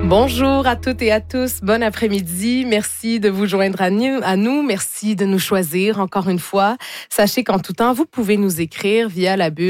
Bonjour à toutes et à tous, bon après-midi. Merci de vous joindre à nous. Merci de nous choisir encore une fois. Sachez qu'en tout temps, vous pouvez nous écrire via la bulle